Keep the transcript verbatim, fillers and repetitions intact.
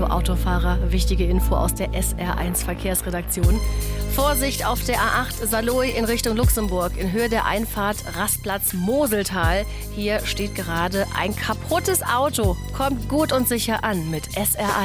Hallo Autofahrer, wichtige Info aus der S R eins Verkehrsredaktion. Vorsicht auf der A acht Saarlouis in Richtung Luxemburg in Höhe der Einfahrt Rastplatz Moseltal. Hier steht gerade ein kaputtes Auto. Kommt gut und sicher an mit S R eins.